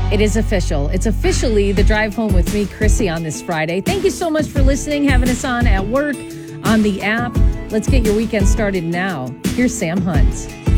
It is official. It's officially the drive home with me, Chrissy, on this Friday. Thank you so much for listening, having us on at work, on the app. Let's get your weekend started now. Here's Sam Hunt.